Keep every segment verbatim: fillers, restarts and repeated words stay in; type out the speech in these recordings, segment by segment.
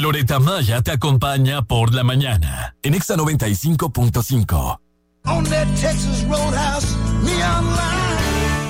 Loretta Maya te acompaña por la mañana en Exa noventa y cinco punto cinco. On that Texas Roadhouse Neon Line.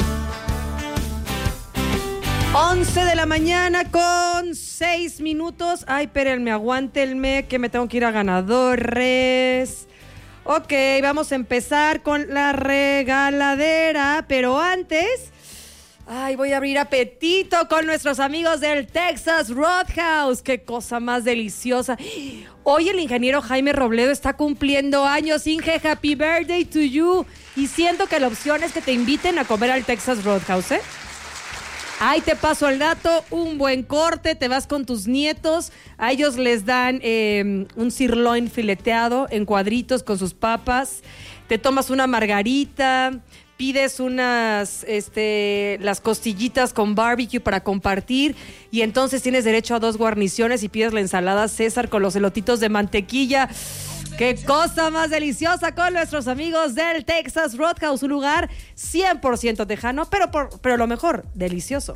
once de la mañana con seis minutos. Ay, espérenme, aguántenme que me tengo que ir a ganadores. Ok, vamos a empezar con la regaladera, pero antes... Ay, voy a abrir apetito con nuestros amigos del Texas Roadhouse. ¡Qué cosa más deliciosa! Hoy el ingeniero Jaime Robledo está cumpliendo años. Inge, happy birthday to you. Y siento que la opción es que te inviten a comer al Texas Roadhouse, ¿eh? Ahí te paso el dato, un buen corte, te vas con tus nietos. A ellos les dan eh, un sirloin fileteado en cuadritos con sus papas. Te tomas una margarita... Pides unas, este, las costillitas con barbecue para compartir y entonces tienes derecho a dos guarniciones y pides la ensalada César con los elotitos de mantequilla. ¡Qué cosa más deliciosa con nuestros amigos del Texas Roadhouse! Un lugar cien por ciento tejano, pero, por, pero lo mejor, delicioso.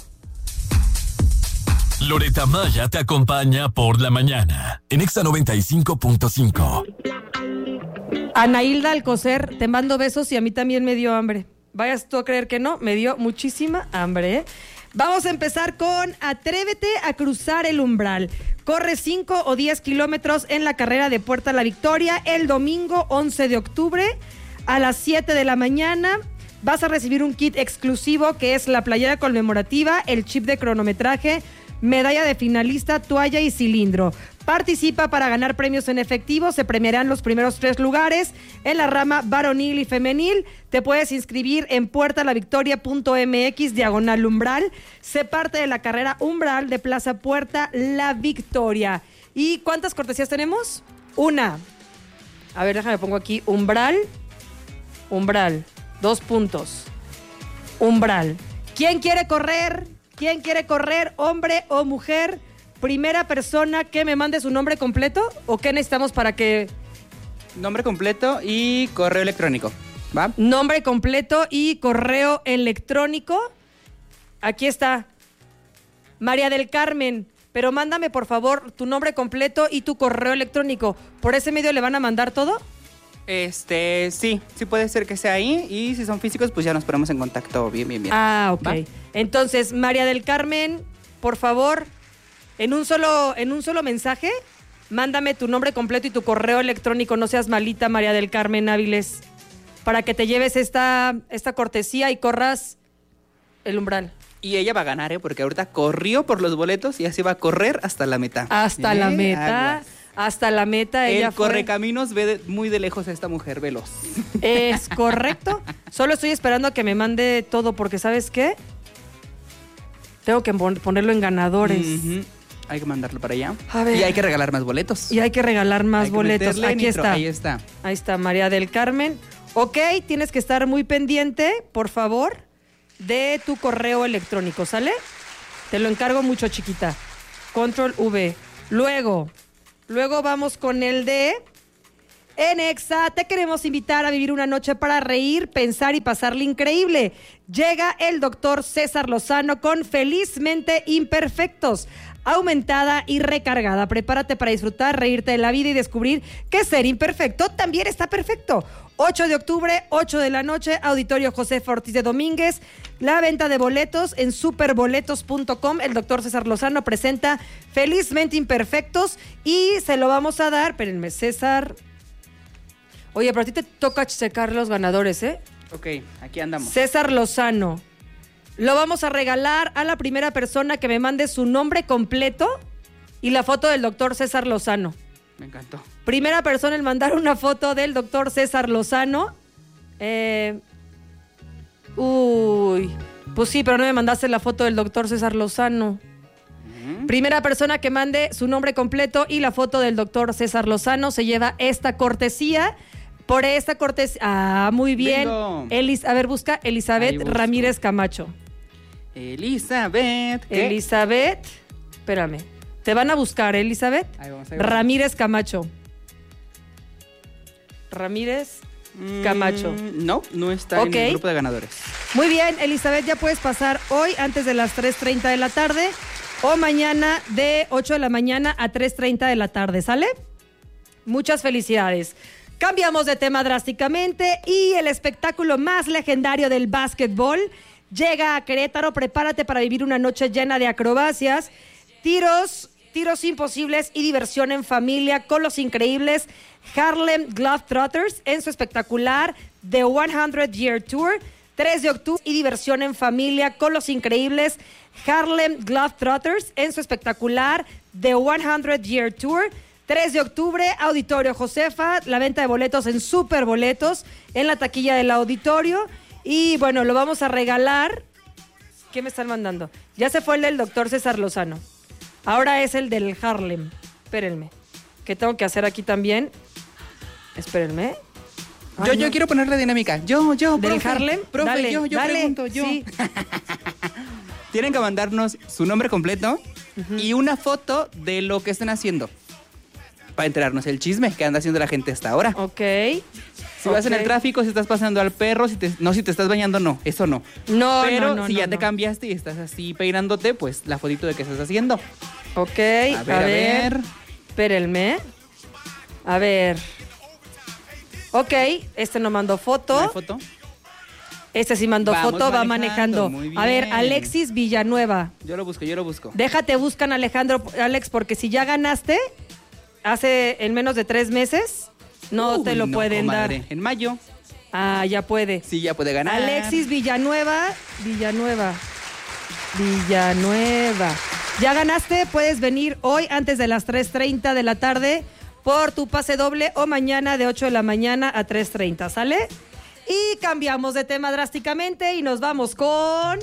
Loretta Maya te acompaña por la mañana en Exa noventa y cinco punto cinco. Anailda Alcocer, te mando besos y a mí también me dio hambre. Vayas tú a creer que no, me dio muchísima hambre, ¿eh? Vamos a empezar con Atrévete a cruzar el umbral. Corre cinco o diez kilómetros en la carrera de Puerta a la Victoria el domingo once de octubre a las siete de la mañana. Vas a recibir un kit exclusivo que es la playera conmemorativa, el chip de cronometraje, medalla de finalista, toalla y cilindro. Participa para ganar premios en efectivo. Se premiarán los primeros tres lugares en la rama varonil y femenil. Te puedes inscribir en puertalavictoria.mx diagonal umbral. Sé parte de la carrera umbral de Plaza Puerta La Victoria. ¿Y cuántas cortesías tenemos? Una. A ver, déjame pongo aquí. Umbral. Umbral. Dos puntos. Umbral. ¿Quién quiere correr? ¿Quién quiere correr? ¿Hombre o mujer? Primera persona que me mande su nombre completo, ¿o qué necesitamos para que...? Nombre completo y correo electrónico, ¿va? Nombre completo y correo electrónico. Aquí está. María del Carmen, pero mándame por favor tu nombre completo y tu correo electrónico. ¿Por ese medio le van a mandar todo? Este, sí, sí puede ser que sea ahí. Y si son físicos, pues ya nos ponemos en contacto bien, bien, bien. Ah, ok. ¿Va? Entonces, María del Carmen, por favor... En un solo, en un solo mensaje, mándame tu nombre completo y tu correo electrónico. No seas malita, María del Carmen Áviles, para que te lleves esta, esta cortesía y corras el umbral. Y ella va a ganar, ¿eh? Porque ahorita corrió por los boletos y así va a correr hasta la meta. Hasta ¿Eh? la meta, Aguas. hasta la meta. Ella El correcaminos ve de, muy de lejos a esta mujer veloz. Es correcto. Solo estoy esperando a que me mande todo, porque ¿sabes qué? Tengo que ponerlo en ganadores. Uh-huh. Hay que mandarlo para allá. A ver. Y hay que regalar más boletos. Y hay que regalar más hay que boletos. Aquí nitro. está. Ahí está. Ahí está, María del Carmen. Ok, tienes que estar muy pendiente, por favor, de tu correo electrónico, ¿sale? Te lo encargo mucho, chiquita. Control V. Luego, luego vamos con el de... En Exa te queremos invitar a vivir una noche para reír, pensar y pasarle increíble. Llega el doctor César Lozano con Felizmente Imperfectos, aumentada y recargada. Prepárate para disfrutar, reírte de la vida y descubrir que ser imperfecto también está perfecto. ocho de octubre, ocho de la noche, Auditorio José Ortiz de Domínguez. La venta de boletos en superboletos punto com. El doctor César Lozano presenta Felizmente Imperfectos y se lo vamos a dar. Espérenme, César... Oye, pero a ti te toca checar los ganadores, ¿eh? Ok, aquí andamos. César Lozano. Lo vamos a regalar a la primera persona que me mande su nombre completo y la foto del doctor César Lozano. Me encantó. Primera persona en mandar una foto del doctor César Lozano. Eh, uy, pues sí, pero no me mandaste la foto del doctor César Lozano. Uh-huh. Primera persona que mande su nombre completo y la foto del doctor César Lozano se lleva esta cortesía. Por esta cortesía. Ah, muy bien. Elis, a ver, busca Elizabeth Ramírez Camacho. Elizabeth. ¿Qué? Elizabeth. Espérame. Te van a buscar, Elizabeth. Ahí vamos, ahí vamos. Ramírez Camacho. Ramírez Camacho. Mm, no, no está okay. en el grupo de ganadores. Muy bien, Elizabeth, ya puedes pasar hoy antes de las tres treinta de la tarde o mañana de ocho de la mañana a tres treinta de la tarde, ¿sale? Muchas felicidades. Cambiamos de tema drásticamente y el espectáculo más legendario del básquetbol llega a Querétaro. Prepárate para vivir una noche llena de acrobacias, tiros, tiros imposibles y diversión en familia con los increíbles Harlem Globetrotters en su espectacular The hundred Year Tour. tres de octubre y diversión en familia con los increíbles Harlem Globetrotters en su espectacular The hundred Year Tour. tres de octubre, Auditorio Josefa, la venta de boletos en Superboletos, en la taquilla del auditorio. Y bueno, lo vamos a regalar. ¿Qué me están mandando? Ya se fue el del doctor César Lozano. Ahora es el del Harlem. Espérenme. ¿Qué tengo que hacer aquí también? Espérenme. Yo, Ay, yo no. quiero poner la dinámica. Yo, yo, ¿Del profe. Harlem? Profe, Dale, yo, yo dale. pregunto, yo. Sí. Tienen que mandarnos su nombre completo uh-huh. y una foto de lo que están haciendo. Para enterarnos el chisme que anda haciendo la gente hasta ahora. Ok. Si vas Ok. en el tráfico, si estás pasando al perro, si te, no, si te estás bañando, no, eso no. No, Pero no, no, si no, ya te no. cambiaste y estás así peinándote, pues la fotito de qué estás haciendo. Ok, A ver, a ver. Espérenme. A ver. Ok, este no mandó foto. ¿No hay foto? Este sí mandó Vamos foto, va manejando, manejando. muy A ver, bien. Alexis Villanueva. Yo lo busco, yo lo busco. Déjate, buscan Alejandro, Alex, porque si ya ganaste hace en menos de tres meses, no Uy, te lo no, pueden comadre. dar. En mayo, Ah, ya puede. sí, ya puede ganar. Alexis Villanueva, Villanueva, Villanueva. Ya ganaste, puedes venir hoy antes de las tres treinta de la tarde por tu pase doble o mañana de ocho de la mañana a tres treinta, ¿sale? Y cambiamos de tema drásticamente y nos vamos con...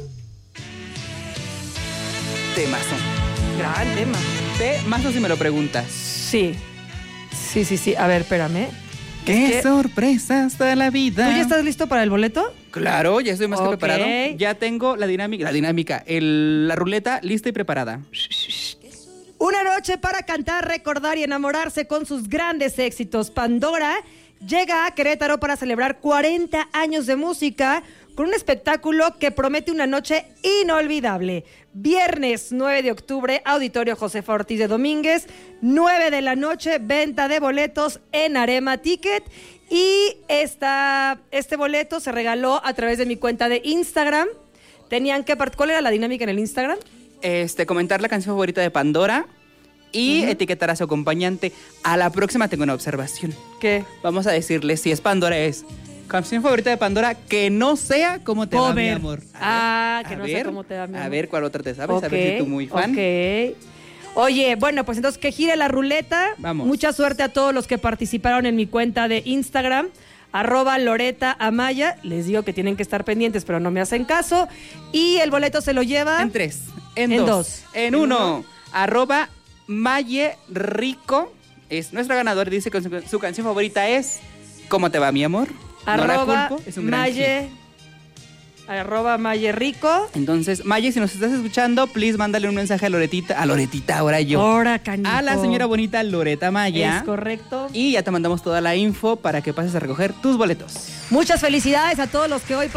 Temazo. Gran tema. Temazo si me lo preguntas. Sí, sí, sí, sí. A ver, espérame. ¡Qué Es que- sorpresa hasta la vida! ¿Tú ya estás listo para el boleto? Claro, ya estoy más que Ok. preparado. Ya tengo la dinámica, la dinámica, el- la ruleta lista y preparada. Una noche para cantar, recordar y enamorarse con sus grandes éxitos. Pandora llega a Querétaro para celebrar cuarenta años de música con un espectáculo que promete una noche inolvidable. Viernes nueve de octubre, Auditorio Josefa Ortiz de Domínguez, nueve de la noche, venta de boletos en Arema Ticket. Y esta, este boleto se regaló a través de mi cuenta de Instagram. Tenían que... part- ¿Cuál era la dinámica en el Instagram? Este, comentar la canción favorita de Pandora y etiquetar a su acompañante. A la próxima tengo una observación. ¿Qué? Vamos a decirle si es Pandora es canción favorita de Pandora que no sea como te va mi Cover. amor. Ah, ver, que a no sea ver, cómo te va mi A amor. ver cuál otra te sabes, a ver si tú muy fan. Ok. Oye, bueno, pues entonces que gire la ruleta. Vamos. Mucha suerte a todos los que participaron en mi cuenta de Instagram, arroba Loreta Amaya. Les digo que tienen que estar pendientes, pero no me hacen caso. Y el boleto se lo lleva... En tres, en, En dos, dos. en, En uno. uno. Arroba Maye Rico es nuestra ganadora. Dice que su, su canción favorita es ¿Cómo te va mi amor? No la Arroba culpo, es un gran Maye... hit. Arroba Maye Rico. Entonces, Maye, si nos estás escuchando, please mándale un mensaje a Loretita, a Loretita, ahora yo. Ahora, canijo. A la señora bonita Loreta Maya. Es correcto. Y ya te mandamos toda la info para que pases a recoger tus boletos. Muchas felicidades a todos los que hoy